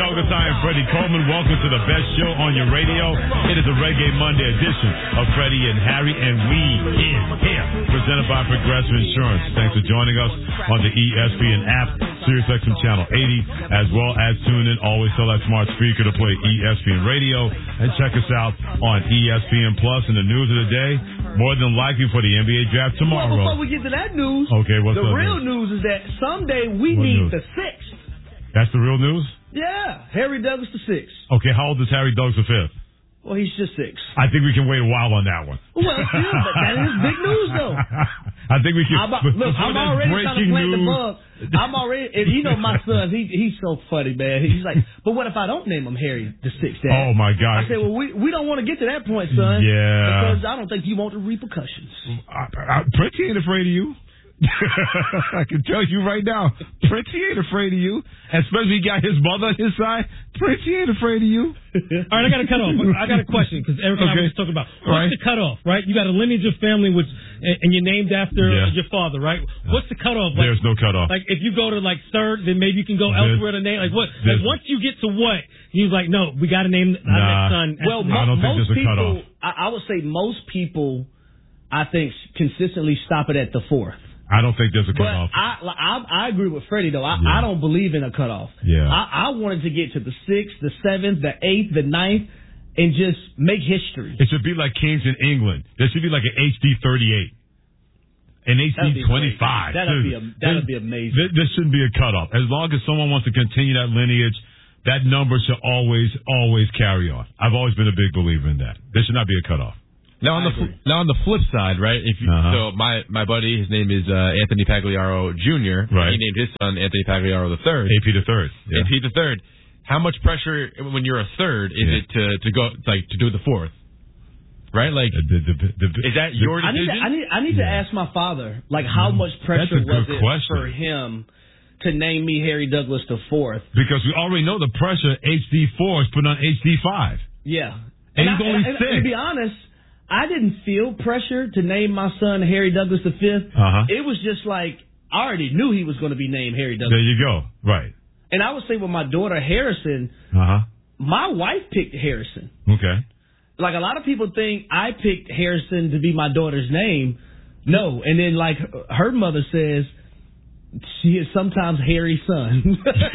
Douglas. I am Freddie Coleman. Welcome to the best show on your radio. It is a Reggae Monday edition of Freddie and Harry, and we is here, presented by Progressive Insurance. Thanks for joining us on the ESPN app, SiriusXM Channel 80, as well as tune in. Always tell that smart speaker to play ESPN Radio, and check us out on ESPN Plus. In the news of the day, more than likely for the NBA draft tomorrow. Well, before we get to that news, okay, what's the real news is that someday we need the sixth. That's the real news? Yeah, Harry Douglas the sixth. Okay, how old is Harry Douglas the fifth? Well, he's just 6. I think we can wait a while on that one. Well, still, but that is big news, though. I think we can. Look, I'm already trying to plant the bug. I'm already, and you know my son, he's so funny, man. He's like, but what if I don't name him Harry the Sixth? Oh my God! I said, well, we don't want to get to that point, son. Yeah. Because I don't think you want the repercussions. Prince ain't afraid of you. I can tell you right now, Prince ain't afraid of you. Especially he got his mother on his side. Prince ain't afraid of you. All right, I got to cut off. I got a question because Eric and I were just talking about what's the cutoff, right? You got a lineage of family which, and you're named after your father, right? What's the cutoff? Like, there's no cutoff. Like if you go to like third, then maybe you can go elsewhere to name. Like what? Like once you get to what? He's like, no, we got to name our next son. Well, I don't think there's a cutoff. I would say most people, I think, consistently stop it at the 4th. I don't think there's a cutoff. But I agree with Freddie, though. I don't believe in a cutoff. Yeah. I wanted to get to the 6th, the 7th, the 8th, the 9th, and just make history. It should be like Kings in England. There should be like an HD 38. An HD 25. That'd be amazing. There shouldn't be a cutoff. As long as someone wants to continue that lineage, that number should always carry on. I've always been a big believer in that. There should not be a cutoff. Now on the flip side, right? If you, so my buddy, his name is Anthony Pagliaro Jr. Right. He named his son Anthony Pagliaro III. AP the third. Yeah. AP the third. How much pressure when you're a third is it to go to do the 4th? Right? Like is that your decision? I need to ask my father like how much pressure was it for him to name me Harry Douglas the 4th? Because we already know the pressure HD4 is put on HD5. Yeah. And he's only 6. To be honest, I didn't feel pressure to name my son Harry Douglas the 5th. It was just like I already knew he was going to be named Harry Douglas. There you go. Right. And I would say with my daughter Harrison, my wife picked Harrison. Okay. Like a lot of people think I picked Harrison to be my daughter's name. No. And then like her mother says, she is sometimes Harry's son.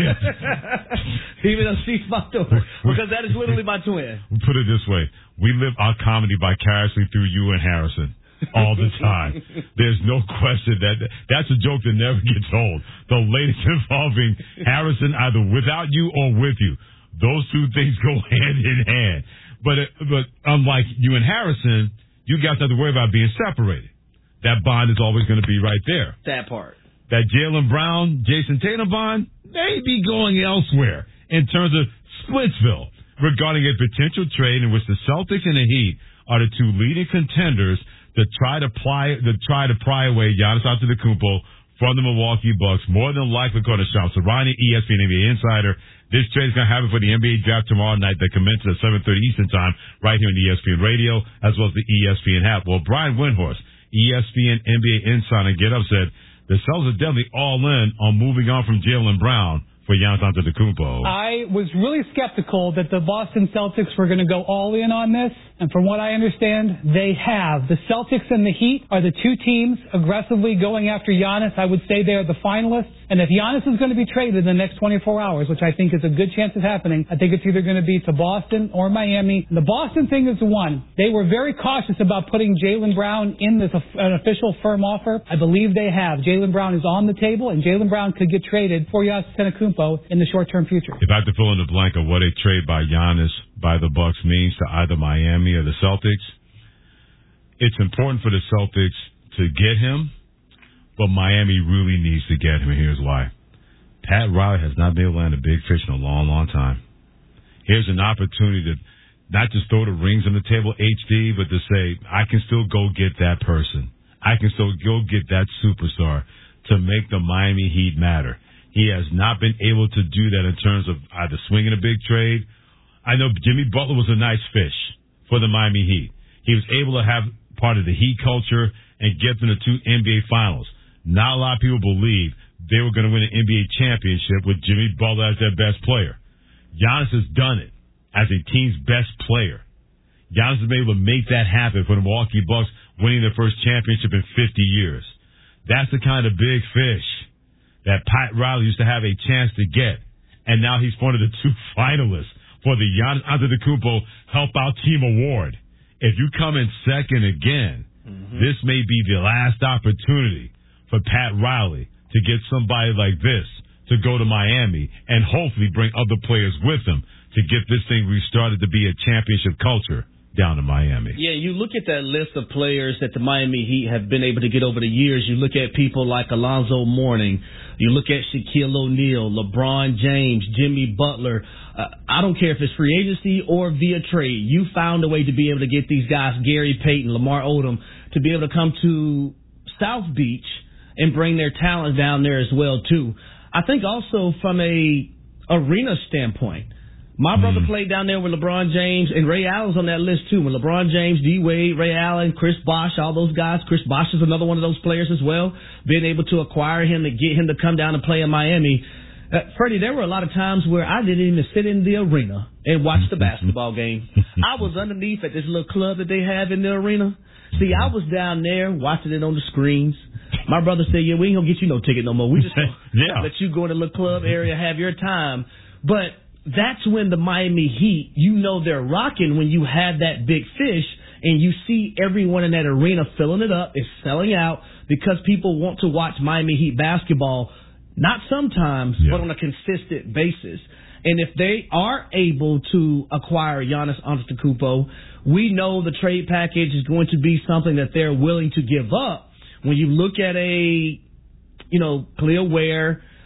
Even though she's my daughter. Because that is literally my twin. Put it this way. We live our comedy vicariously through you and Harrison all the time. There's no question that's a joke that never gets old. The latest involving Harrison either without you or with you. Those two things go hand in hand. But unlike you and Harrison, you guys have to worry about being separated. That bond is always going to be right there. That part. That Jaylen Brown, Jason Tatum bond may be going elsewhere in terms of Splitsville regarding a potential trade in which the Celtics and the Heat are the two leading contenders to try to pry away Giannis Antetokounmpo from the Milwaukee Bucks. More than likely, according to Shams Charania, ESPN NBA insider, this trade is going to happen for the NBA draft tomorrow night that commences at 7:30 Eastern time right here on ESPN Radio as well as the ESPN app. Well, Brian Windhorst, ESPN NBA insider, Get Up said the Celtics are definitely all in on moving on from Jaylen Brown for Giannis Antetokounmpo. I was really skeptical that the Boston Celtics were going to go all in on this, and from what I understand, they have. The Celtics and the Heat are the two teams aggressively going after Giannis. I would say they're the finalists, and if Giannis is going to be traded in the next 24 hours, which I think is a good chance of happening, I think it's either going to be to Boston or Miami. The Boston thing is the one. They were very cautious about putting Jaylen Brown in as an official firm offer. I believe they have. Jaylen Brown is on the table, and Jaylen Brown could get traded for Giannis Antetokounmpo in the short-term future. If I had to fill in the blank of what a trade by Giannis by the Bucks means to either Miami or the Celtics, it's important for the Celtics to get him, but Miami really needs to get him, and here's why. Pat Riley has not been able to land a big fish in a long, long time. Here's an opportunity to not just throw the rings on the table, HD, but to say, I can still go get that person. I can still go get that superstar to make the Miami Heat matter. He has not been able to do that in terms of either swinging a big trade. I know Jimmy Butler was a nice fish for the Miami Heat. He was able to have part of the Heat culture and get them to 2 NBA finals. Not a lot of people believe they were going to win an NBA championship with Jimmy Butler as their best player. Giannis has done it as a team's best player. Giannis has been able to make that happen for the Milwaukee Bucks, winning their first championship in 50 years. That's the kind of big fish that Pat Riley used to have a chance to get. And now he's one of the 2 finalists for the Giannis Antetokounmpo Help Out Team Award. If you come in second again, this may be the last opportunity for Pat Riley to get somebody like this to go to Miami and hopefully bring other players with him to get this thing restarted to be a championship culture down in Miami. Yeah, you look at that list of players that the Miami Heat have been able to get over the years. You look at people like Alonzo Mourning. You look at Shaquille O'Neal, LeBron James, Jimmy Butler. I don't care if it's free agency or via trade. You found a way to be able to get these guys, Gary Payton, Lamar Odom, to be able to come to South Beach and bring their talent down there as well, too. I think also from a arena standpoint, my brother played down there with LeBron James, and Ray Allen's on that list, too. When LeBron James, D-Wade, Ray Allen, Chris Bosh, all those guys. Chris Bosh is another one of those players as well. Being able to acquire him and get him to come down and play in Miami. Freddie, there were a lot of times where I didn't even sit in the arena and watch the basketball game. I was underneath at this little club that they have in the arena. See, I was down there watching it on the screens. My brother said, yeah, we ain't going to get you no ticket no more. We just let you go in the little club area, have your time. But that's when the Miami Heat, you know they're rocking when you have that big fish and you see everyone in that arena filling it up. It's selling out because people want to watch Miami Heat basketball, not sometimes, but on a consistent basis. And if they are able to acquire Giannis Antetokounmpo, we know the trade package is going to be something that they're willing to give up. When you look at Khalil Ware,